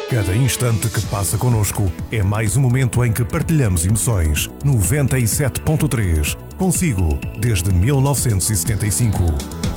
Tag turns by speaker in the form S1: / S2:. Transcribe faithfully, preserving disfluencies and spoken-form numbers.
S1: Cada instante que passa connosco é mais um momento em que partilhamos emoções. noventa e sete ponto três. Consigo, desde mil novecentos e setenta e cinco.